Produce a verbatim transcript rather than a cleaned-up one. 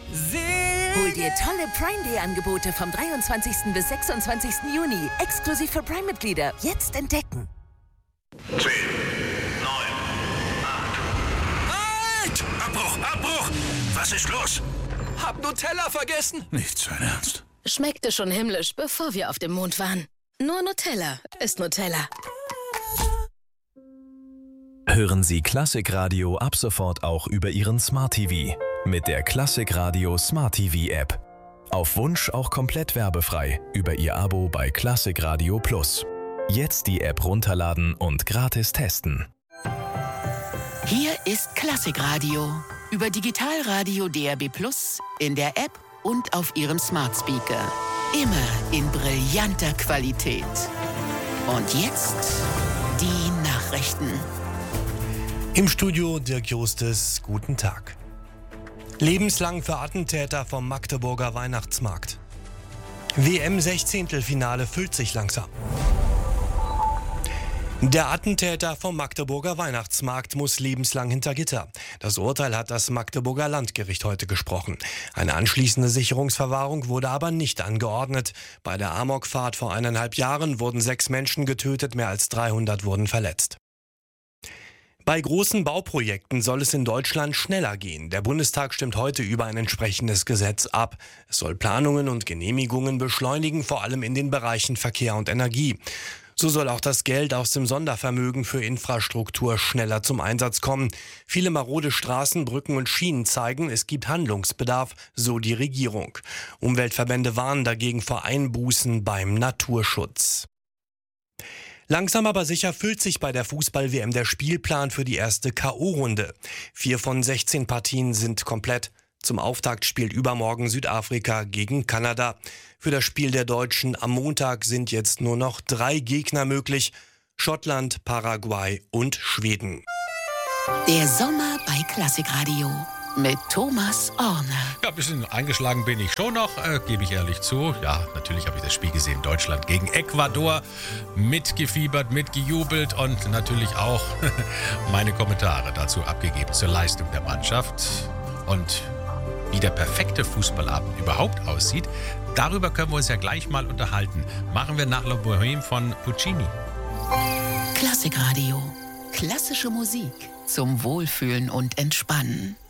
Hol dir tolle Prime Day Angebote vom dreiundzwanzigsten bis sechsundzwanzigsten Juni. Exklusiv für Prime-Mitglieder. Jetzt entdecken. zehn, neun, acht. Halt! Abbruch, Abbruch! Was ist los? Hab Nutella vergessen. Nicht sein Ernst. Schmeckte schon himmlisch, bevor wir auf dem Mond waren. Nur Nutella ist Nutella. Hören Sie Klassikradio ab sofort auch über Ihren Smart T V mit der Klassikradio Smart T V App. Auf Wunsch auch komplett werbefrei über Ihr Abo bei Klassikradio Plus. Jetzt die App runterladen und gratis testen. Hier ist Klassikradio über Digitalradio D A B Plus, in der App und auf Ihrem Smart Speaker. Immer in brillanter Qualität. Und jetzt die Nachrichten. Im Studio Dirk Justes, guten Tag. Lebenslang für Attentäter vom Magdeburger Weihnachtsmarkt. W M-Sechzehntelfinale füllt sich langsam. Der Attentäter vom Magdeburger Weihnachtsmarkt muss lebenslang hinter Gitter. Das Urteil hat das Magdeburger Landgericht heute gesprochen. Eine anschließende Sicherungsverwahrung wurde aber nicht angeordnet. Bei der Amokfahrt vor eineinhalb Jahren wurden sechs Menschen getötet, mehr als dreihundert wurden verletzt. Bei großen Bauprojekten soll es in Deutschland schneller gehen. Der Bundestag stimmt heute über ein entsprechendes Gesetz ab. Es soll Planungen und Genehmigungen beschleunigen, vor allem in den Bereichen Verkehr und Energie. So soll auch das Geld aus dem Sondervermögen für Infrastruktur schneller zum Einsatz kommen. Viele marode Straßen, Brücken und Schienen zeigen, es gibt Handlungsbedarf, so die Regierung. Umweltverbände warnen dagegen vor Einbußen beim Naturschutz. Langsam aber sicher füllt sich bei der Fußball-W M der Spielplan für die erste K O-Runde. Vier von sechzehn Partien sind komplett. Zum Auftakt spielt übermorgen Südafrika gegen Kanada. Für das Spiel der Deutschen am Montag sind jetzt nur noch drei Gegner möglich: Schottland, Paraguay und Schweden. Der Sommer bei Klassikradio mit Thomas Orne. Ja, ein bisschen eingeschlagen bin ich schon noch, äh, gebe ich ehrlich zu. Ja, natürlich habe ich das Spiel gesehen, Deutschland gegen Ecuador. Mitgefiebert, mitgejubelt und natürlich auch meine Kommentare dazu abgegeben zur Leistung der Mannschaft. Und wie der perfekte Fußballabend überhaupt aussieht, darüber können wir uns ja gleich mal unterhalten. Machen wir nach La Bohème von Puccini. Klassikradio. Klassische Musik zum Wohlfühlen und Entspannen.